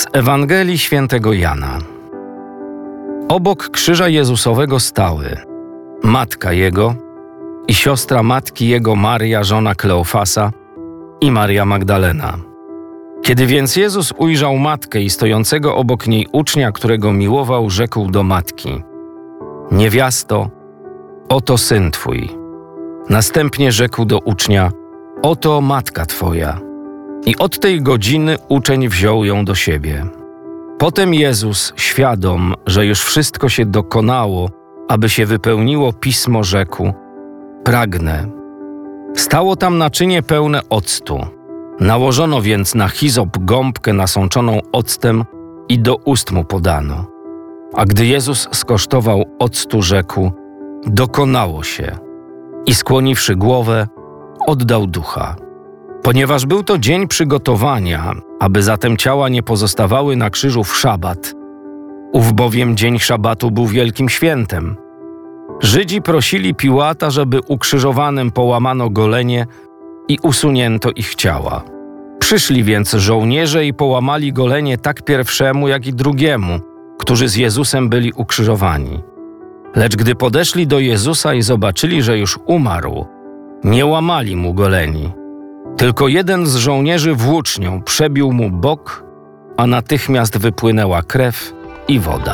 Z Ewangelii Świętego Jana. Obok krzyża Jezusowego stały matka Jego i siostra matki Jego Maria, żona Kleofasa, i Maria Magdalena. Kiedy więc Jezus ujrzał matkę i stojącego obok niej ucznia, którego miłował, rzekł do matki: Niewiasto, oto syn Twój. Następnie rzekł do ucznia: Oto matka Twoja. I od tej godziny uczeń wziął ją do siebie. Potem Jezus, świadom, że już wszystko się dokonało, aby się wypełniło pismo, rzekł: Pragnę. Stało tam naczynie pełne octu. Nałożono więc na hizop gąbkę nasączoną octem i do ust mu podano. A gdy Jezus skosztował octu, rzekł: Dokonało się. I skłoniwszy głowę, oddał ducha. Ponieważ był to dzień przygotowania, aby zatem ciała nie pozostawały na krzyżu w szabat. Ów bowiem dzień szabatu był wielkim świętem. Żydzi prosili Piłata, żeby ukrzyżowanym połamano golenie i usunięto ich ciała. Przyszli więc żołnierze i połamali golenie tak pierwszemu, jak i drugiemu, którzy z Jezusem byli ukrzyżowani. Lecz gdy podeszli do Jezusa i zobaczyli, że już umarł, nie łamali mu goleni. Tylko jeden z żołnierzy włócznią przebił mu bok, a natychmiast wypłynęła krew i woda.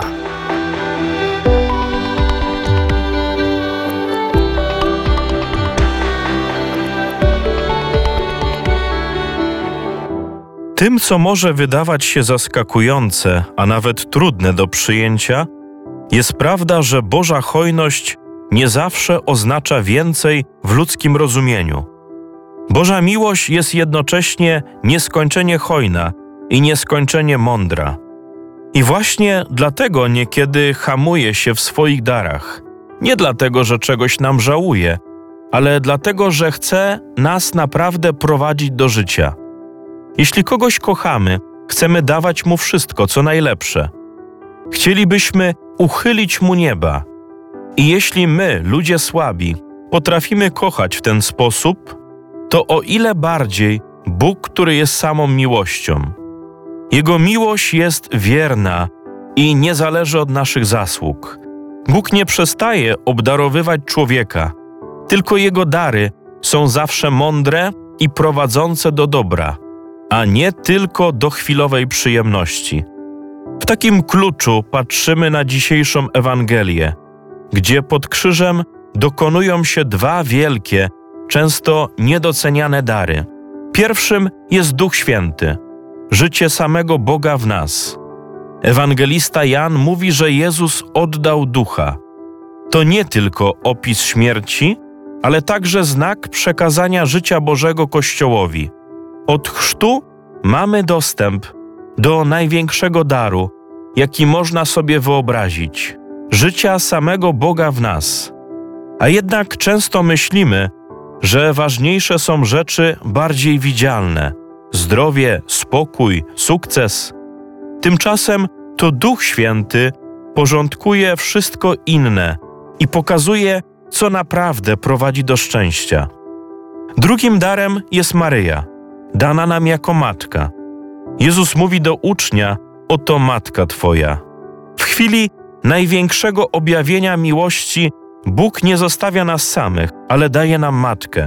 Tym, co może wydawać się zaskakujące, a nawet trudne do przyjęcia, jest prawda, że Boża hojność nie zawsze oznacza więcej w ludzkim rozumieniu. Boża miłość jest jednocześnie nieskończenie hojna i nieskończenie mądra. I właśnie dlatego niekiedy hamuje się w swoich darach. Nie dlatego, że czegoś nam żałuje, ale dlatego, że chce nas naprawdę prowadzić do życia. Jeśli kogoś kochamy, chcemy dawać mu wszystko, co najlepsze. Chcielibyśmy uchylić mu nieba. I jeśli my, ludzie słabi, potrafimy kochać w ten sposób, to o ile bardziej Bóg, który jest samą miłością. Jego miłość jest wierna i nie zależy od naszych zasług. Bóg nie przestaje obdarowywać człowieka, tylko Jego dary są zawsze mądre i prowadzące do dobra, a nie tylko do chwilowej przyjemności. W takim kluczu patrzymy na dzisiejszą Ewangelię, gdzie pod krzyżem dokonują się dwa wielkie, często niedoceniane dary. Pierwszym jest Duch Święty, życie samego Boga w nas. Ewangelista Jan mówi, że Jezus oddał Ducha. To nie tylko opis śmierci, ale także znak przekazania życia Bożego Kościołowi. Od chrztu mamy dostęp do największego daru, jaki można sobie wyobrazić – życia samego Boga w nas. A jednak często myślimy, że ważniejsze są rzeczy bardziej widzialne – zdrowie, spokój, sukces. Tymczasem to Duch Święty porządkuje wszystko inne i pokazuje, co naprawdę prowadzi do szczęścia. Drugim darem jest Maryja, dana nam jako matka. Jezus mówi do ucznia: Oto matka Twoja. W chwili największego objawienia miłości Bóg nie zostawia nas samych, ale daje nam matkę.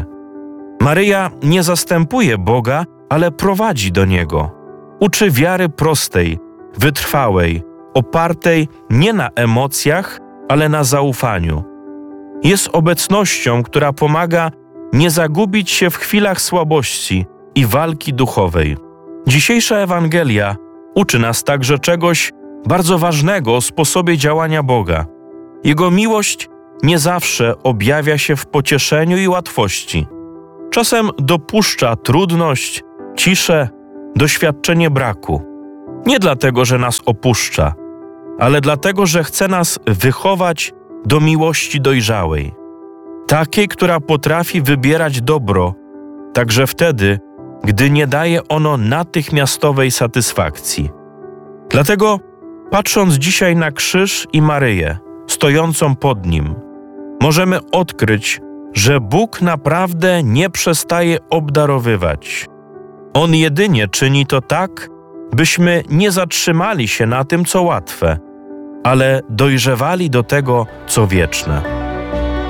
Maryja nie zastępuje Boga, ale prowadzi do Niego. Uczy wiary prostej, wytrwałej, opartej nie na emocjach, ale na zaufaniu. Jest obecnością, która pomaga nie zagubić się w chwilach słabości i walki duchowej. Dzisiejsza Ewangelia uczy nas także czegoś bardzo ważnego o sposobie działania Boga. Jego miłość nie zawsze objawia się w pocieszeniu i łatwości. Czasem dopuszcza trudność, ciszę, doświadczenie braku. Nie dlatego, że nas opuszcza, ale dlatego, że chce nas wychować do miłości dojrzałej. Takiej, która potrafi wybierać dobro, także wtedy, gdy nie daje ono natychmiastowej satysfakcji. Dlatego, patrząc dzisiaj na krzyż i Maryję, stojącą pod nim, możemy odkryć, że Bóg naprawdę nie przestaje obdarowywać. On jedynie czyni to tak, byśmy nie zatrzymali się na tym, co łatwe, ale dojrzewali do tego, co wieczne.